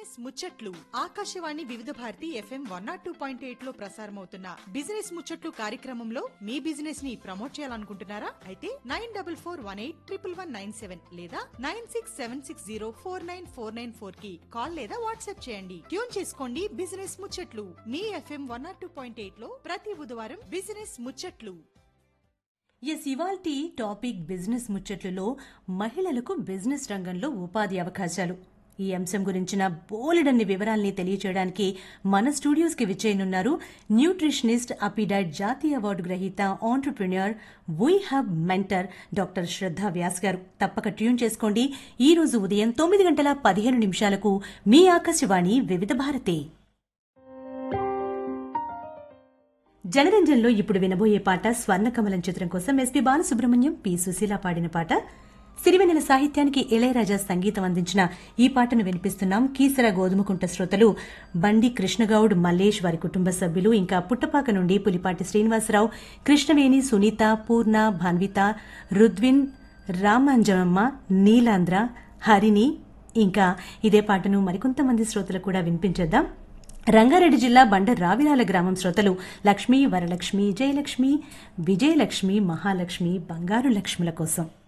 Business ముచ్చట్లు ఆకాశవాణి వివిధ Bharati FM 102.8 లో ప్రసారమవుతున్న బిజినెస్ ముచ్చట్లు కార్యక్రమంలో మీ బిజినెస్ ని ప్రమోట్ చేయాలనుకుంటున్నారా? అయితే 9418111197 లేదా 9676049494 కి కాల్ లేదా వాట్సాప్ చేయండి. ట్యూన్ చేసుకోండి బిజినెస్ ముచ్చట్లు మీ FM 102.8 లో ప్రతి బుధవారం బిజినెస్ ముచ్చట్లు. ఇవాల్టి టాపిక్ బిజినెస్ ముచ్చట్లలో మహిళలకు బిజినెస్ రంగంలో ఉపాధి అవకాశాలు. ఈ అంశం గురించిన బోలెడన్ని వివరాల్ని తెలియచేయడానికి మన స్టూడియోస్కి విచ్చేయనున్నారు న్యూట్రిషనిస్ట్, అపిడైట్ జాతీయ అవార్డు గ్రహీత, entrepreneur, we hub mentor doctor శ్రద్ధ వ్యాస్ గారు. తప్పక ట్యూన్ చేసుకోండి. ఈ రోజు ఉదయం 9:15 మీ ఆకాశవాణి వివిధ భారతి. జనరంజన్లో ఇప్పుడు వినబోయే పాట స్వర్ణకమలం చిత్రం కోసం ఎస్పీ బాలసుబ్రహ్మణ్యం, పి సుశీల పాడిన పాట. సిరివెన్నెల సాహిత్యానికి ఇళయరాజా సంగీతం అందించిన ఈ పాటను వినిపిస్తున్నాం. కీసర గోధుమకుంట శ్రోతలు బండి కృష్ణగౌడ్, మల్లేష్, వారి కుటుంబ సభ్యులు, ఇంకా పుట్టపాక నుండి పులిపాటి శ్రీనివాసరావు, కృష్ణవేణి, సునీత, పూర్ణ, భాన్విత, రుద్విన్, రామాంజనమ్మ, నీలాంధ్ర, హరిణి, ఇంకా ఇదే పాటను మరికొంతమంది శ్రోతలు కూడా వినిపించేద్దాం. రంగారెడ్డి జిల్లా బండ రావిరాల గ్రామం శ్రోతలు లక్ష్మి, వరలక్ష్మి, జయలక్ష్మి, విజయలక్ష్మి, మహాలక్ష్మి, బంగారు లక్ష్ముల కోసం.